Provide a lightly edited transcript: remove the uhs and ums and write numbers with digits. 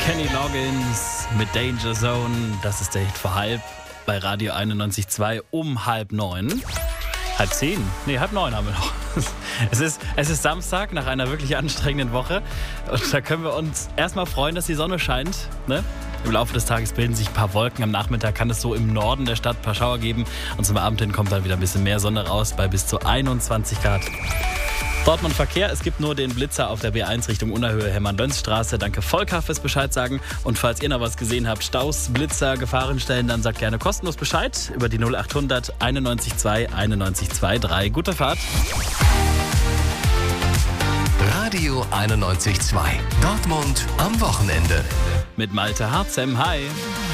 Kenny Loggins mit Danger Zone. Das ist der Hit vor halb bei Radio 91.2 um 8:30. 8:10? Nee, 8:30 haben wir noch. Es ist Samstag nach einer wirklich anstrengenden Woche. Und da können wir uns erstmal freuen, dass die Sonne scheint. Ne? Im Laufe des Tages bilden sich ein paar Wolken. Am Nachmittag kann es so im Norden der Stadt ein paar Schauer geben. Und zum Abend hin kommt dann wieder ein bisschen mehr Sonne raus bei bis zu 21 Grad. Dortmund Verkehr, es gibt nur den Blitzer auf der B1 Richtung Unnerhöhe Hermann-Löns-Straße. Danke Volker fürs Bescheid sagen. Und falls ihr noch was gesehen habt, Staus, Blitzer, Gefahrenstellen, dann sagt gerne kostenlos Bescheid über die 0800 91.2 91.2 Gute Fahrt. Radio 91.2. Dortmund am Wochenende. Mit Malte Harzem. Hi.